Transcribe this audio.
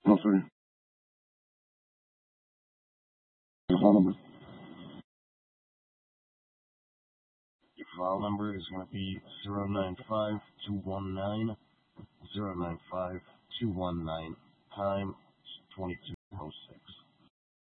No, sir. Your phone number. Your file number is going to be 095219 095219. Time 2206.